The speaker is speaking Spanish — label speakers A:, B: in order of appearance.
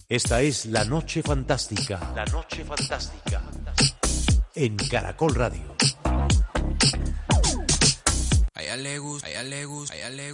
A: Esta es La Noche Fantástica. La Noche Fantástica. En Caracol Radio.
B: A ella le gusta,